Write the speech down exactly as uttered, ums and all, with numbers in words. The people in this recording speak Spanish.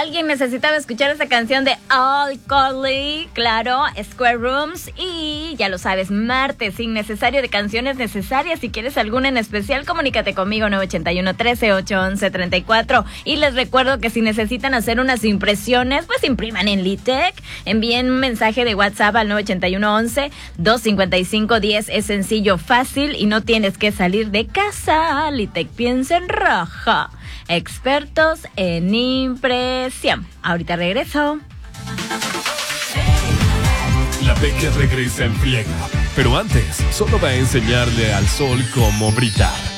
alguien necesitaba escuchar esta canción de All Collie, claro, Square Rooms. Y ya lo sabes, martes innecesario de canciones necesarias. Si quieres alguna en especial, comunícate conmigo, nueve ocho uno, trece, ocho once, treinta y cuatro. Y les recuerdo que si necesitan hacer unas impresiones, pues impriman en Litec. Envíen un mensaje de WhatsApp al nueve ocho uno, once, dos cincuenta y cinco, diez. Es sencillo, fácil y no tienes que salir de casa. Litec piensa en raja. Expertos en impresión. Ahorita regreso. La Peque regresa en friega, pero antes solo va a enseñarle al sol cómo brillar.